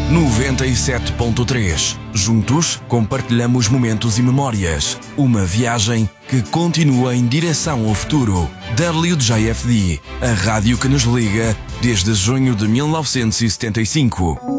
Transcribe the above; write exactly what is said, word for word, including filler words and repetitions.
noventa e sete ponto três. Juntos, compartilhamos momentos e memórias. Uma viagem que continua em direção ao futuro. W J F D, a rádio que nos liga desde junho de mil novecentos e setenta e cinco.